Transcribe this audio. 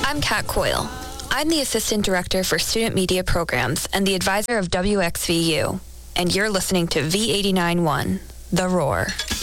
I'm Kat Coyle. I'm the Assistant Director for Student Media Programs and the advisor of WXVU. And you're listening to V89.1, The Roar.